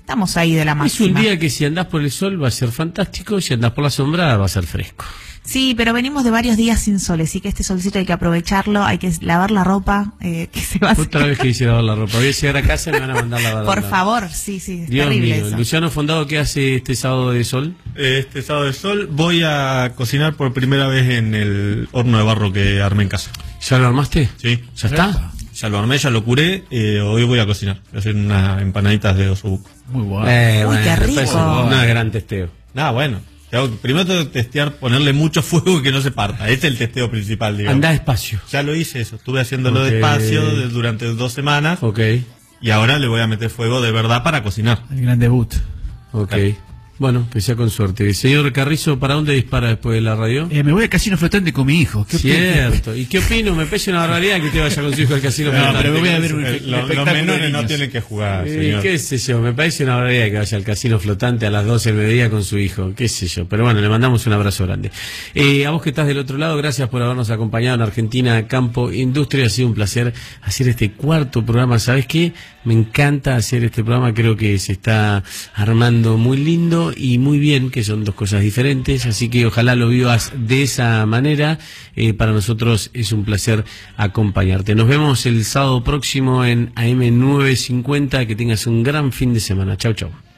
estamos ahí de la máxima. Es un día que si andás por el sol va a ser fantástico, si andás por la sombra va a ser fresco. Sí, pero venimos de varios días sin sol, así que este solcito hay que aprovecharlo, hay que lavar la ropa, que se va a hacer. Otra vez que hice lavar la ropa. Voy a llegar a casa y me van a mandar lavar la ropa. Por favor, sí, es Dios terrible mío. eso. Luciano Fondado, ¿qué hace este sábado de sol? Este sábado de sol voy a cocinar por primera vez en el horno de barro que armé en casa. ¿Ya lo armaste? Sí. ¿Ya está? Ya lo armé, ya lo curé, hoy voy a cocinar. Voy a hacer unas empanaditas de osobuco. Muy bueno. Uy, qué rico. Me parece un gran testeo. Bueno. Primero tengo que testear, ponerle mucho fuego y que no se parta. Ese es el testeo principal, digamos. Andá despacio. Ya lo hice eso, estuve haciéndolo despacio durante 2 semanas. Ok. Y ahora le voy a meter fuego de verdad para cocinar. El gran debut. Ok. Claro. Bueno, que sea con suerte. Señor Carrizo, ¿para dónde dispara después de la radio? Me voy al casino flotante con mi hijo. Cierto. ¿Y qué opino? Me parece una barbaridad que usted vaya con su hijo al casino. No, pero me voy a ver un Los espectáculo menores de no niños. tienen que jugar, Y señor. qué sé yo, me parece una barbaridad que vaya al casino flotante a las 12 del mediodía con su hijo, qué sé yo, pero bueno, le mandamos un abrazo grande. A vos que estás del otro lado, gracias por habernos acompañado en Argentina Campo Industria, ha sido un placer hacer este cuarto programa. ¿Sabés qué? Me encanta hacer este programa, creo que se está armando muy lindo y muy bien, que son dos cosas diferentes, así que ojalá lo vivas de esa manera. Para nosotros es un placer acompañarte. Nos vemos el sábado próximo en AM 950, que tengas un gran fin de semana. Chau, chau.